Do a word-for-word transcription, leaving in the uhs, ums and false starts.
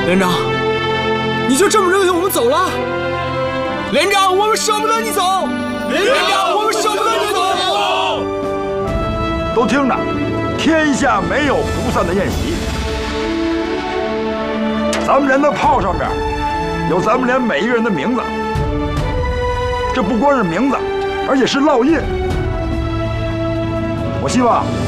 连长，你就这么扔下我们走了？连长，我们舍不得你走。连长，我们舍不得你走。 都听着，天下没有不散的宴席。咱们连的炮上面有咱们连每一个人的名字，这不光是名字，而且是烙印。我希望